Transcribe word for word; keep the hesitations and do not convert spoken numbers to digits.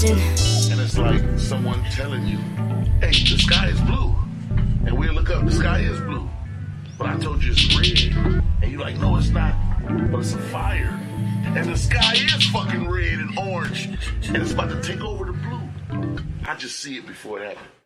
vision. And it's like someone telling you, hey, the sky is blue. And we look up, the sky is blue. But I told you it's red. And you're like, no, it's not. But it's a fire. And the sky is fucking red and orange. And it's about to take over the blue. I just see it before it happens.